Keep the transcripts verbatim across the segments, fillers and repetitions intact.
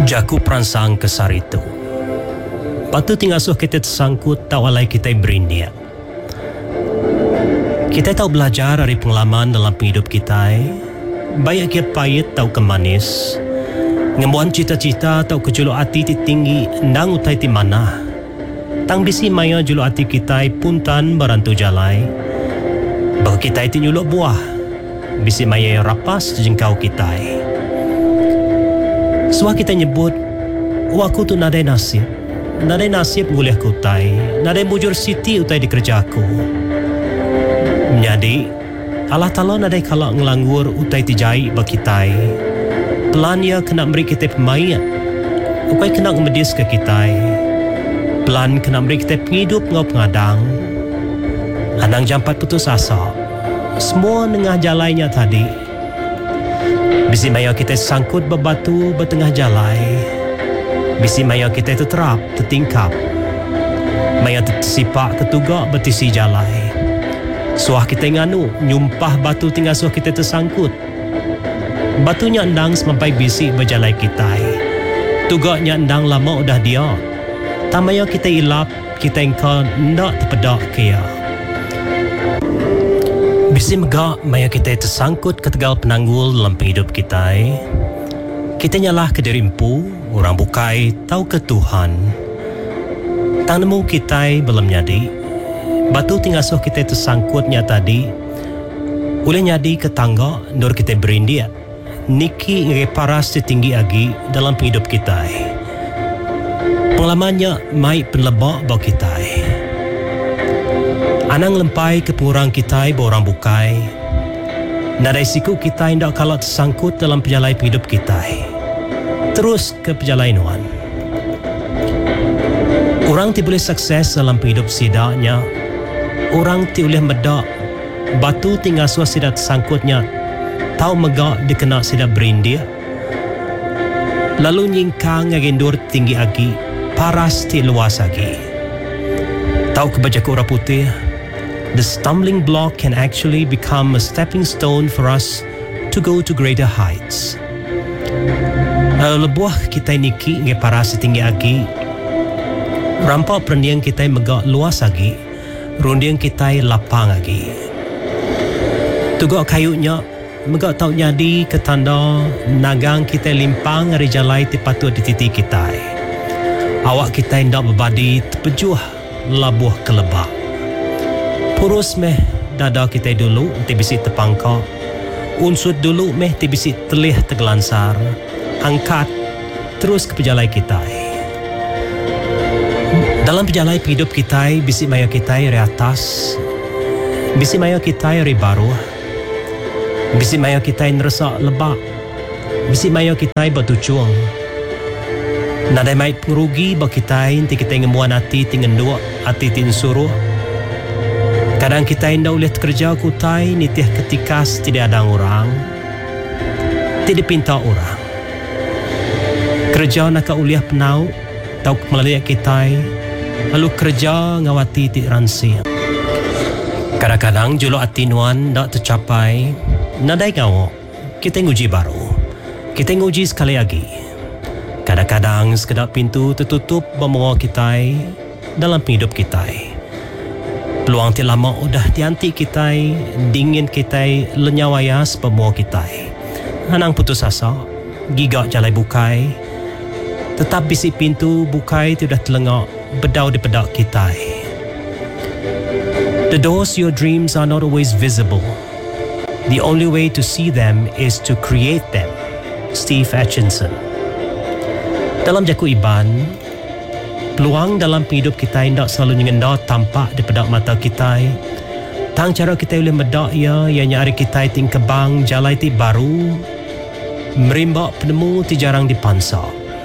Jaku perangsang kesar itu. Patu tingasuh kita tersangkut tak walai kita berindia. Kita tahu belajar dari pengalaman dalam hidup kita. Baik kia pahit tahu kemanis. Ngembuan cita-cita tahu kejuluk hati ti tinggi nang utai ti mana. Tang bisi maya juluk hati kita puntan barantu jalai. Bagi kita ti nyuluk buah. Bisi maya rapas jengkau kita. Suah kita nyebut, waku tu nadai nasib. Nadai nasib ngulih kutai. Nadai bujur siti utai di kerjaku. Jadi, Allah Ta'ala nadai kalak ngelanggur utai tijai bakitai. Pelan ia kena beri kita pemain. Ukai kena ngemedis ke kita. Pelan kena beri kita penghidup ngau pengadang. Andang jampat putus asa. Semua nengah jalannya tadi. Bisi maya kita sangkut berbatu bertengah jalai. Bisi maya kita terterap, tertingkap. Maya tersipak ketugak bertisi jalai. Suah kita nganu, nyumpah batu tinggal suah kita tersangkut. Batunya endang semampai bisi berjalai kita. Tugaknya endang lama udah dia. Tamaya kita ilap, kita engkau ndak terpedak kia. Bisi megak maya kita tersangkut ke tegal penanggul dalam hidup kita. Kita nyalah ke diri empu, orang bukai, tahu ke Tuhan. Tang nemu kita belum nyadi. Batu tinggal suh kita tersangkutnya tadi. Boleh nyadi ke tangga, nur kita berindia. Niki nge paras setinggi agi dalam hidup kita. Pengalamannya mai penlebak bau kita. Anang lempai ke pengurang kita borang bukai. Nadai siku kita hendak kalau tersangkut dalam perjalanan hidup kita. Terus ke perjalanan. Orang ti boleh sukses dalam hidup sidaknya. Orang ti boleh medak. Batu tinggal suah sidak tersangkutnya. Tahu megak dikena sidak berindia. Lalu nyingkang ngagendur tinggi agi. Paras ti luas agi. Tahu kebaca orang putih. The stumbling block can actually become a stepping stone for us to go to greater heights. Lebuah kita niki nge para setinggi agi. Rampak perendiang kita megak luas agi. Rundiang kita lapang agi. Tugak kayunya megak tau nyadi ketanda nagang kita limpang dari jalai tipatu di titik kita. Awak kita hendak berbadi terpejuh labuh kelebak. Purus meh dada kita dulu ti bisi terpangkak. Unsut dulu meh ti bisi telih tergelansar. Angkat terus ke perjalai kita. Dalam perjalai hidup kita, bisi maya kita dari atas. Bisi maya kita dari baru. Bisi maya kita ngerasa lebak. Bisi maya kita bertujuan. Nadai mai pengerugi bagi kita ti kita ngemuan hati tingan dua hati tin suruh. Kadang kita hendak boleh kerja kutai nitiah ketikas tidak ada orang. Tidak pinta orang. Kerja nak uliah penau tau melalui kita. Lalu kerja ngawati ti ransi. Kadang-kadang juluk hati nuan tak tercapai. Nadai ngawak. Kita nguji baru. Kita nguji sekali lagi. Kadang-kadang sekedar pintu tertutup membawa kita dalam hidup kita. Peluang ti lama udah dianti kita, dingin kita, lenyawayas pembawa kita. Anang putus asa, gigak jalai bukai. Tetap bisi pintu bukai ti udah telengak, bedau di pedak kita. The doors to your dreams are not always visible. The only way to see them is to create them. Steve Atchison. Dalam jaku Iban, peluang dalam hidup kita hendak selalu nyengenda tampak di pedak mata kita. Tang cara kita boleh medak ia, ianya hari kita ting kebang jalai ti baru. Merimbak penemu ti jarang dipansa.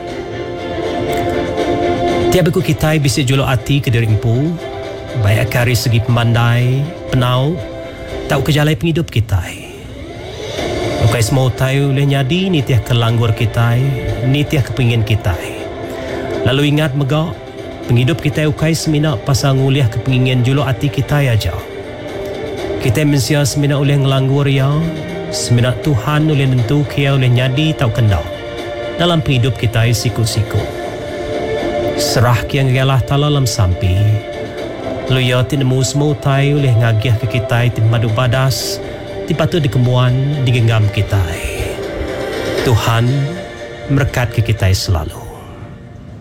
Tiap aku kita bisa juluk hati ke diri empu. Baik dari segi pemandai, penau, tahu kejalai penghidup kita. Bukai semua tahu boleh nyadi nitiah kelanggur kita, nitiah kepingin kita. Lalu ingat megak, penghidup kita ukai semina pasal nguliah kepingin juluk hati kita aja. Kita mensia semina oleh ngelanggur ya, semina Tuhan oleh nentu kia oleh nyadi tau kendak. dalam hidup kita siku-siku. Serah kiang galah talalam sampi. Luya tinemu semutai oleh ngagiah ke kita ti madu badas, ti patu dikemuan digenggam kita. Tuhan berkat ke kita selalu.